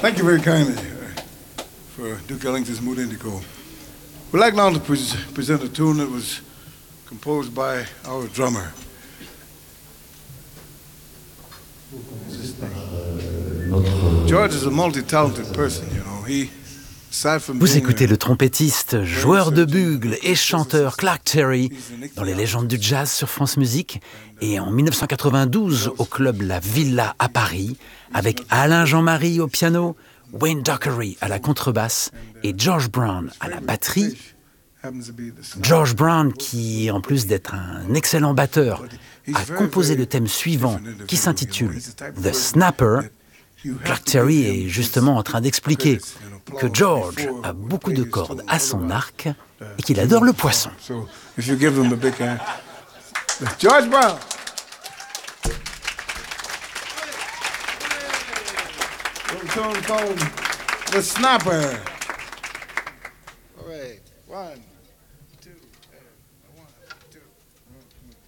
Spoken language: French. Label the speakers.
Speaker 1: Thank you very kindly for Duke Ellington's Mood Indigo. We'd like now to present a tune that was composed by our drummer. George is a multi-talented person, you know.
Speaker 2: Vous écoutez le trompettiste, joueur de bugle et chanteur Clark Terry dans les légendes du jazz sur France Musique et en 1992 au club La Villa à Paris avec Alain Jean-Marie au piano, Wayne Dockery à la contrebasse et George Brown à la batterie. George Brown qui, en plus d'être un excellent batteur, a composé le thème suivant qui s'intitule The Snapper. Clark Terry est justement en train d'expliquer que George a beaucoup de cordes à son arc et qu'il adore le poisson.
Speaker 1: George Brown! The Snapper. All right, 1,